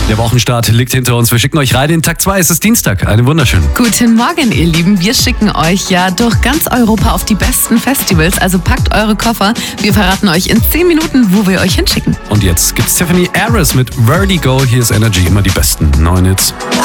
Der Wochenstart liegt hinter uns. Wir schicken euch rein in Tag 2. Es ist Dienstag. Einen wunderschönen. Guten Morgen, ihr Lieben. Wir schicken euch ja durch ganz Europa auf die besten Festivals. Also packt eure Koffer. Wir verraten euch in 10 Minuten, wo wir euch hinschicken. Und jetzt gibt's Tiffany Harris mit Vertigo. Hier ist Energy, immer die besten neuen Hits.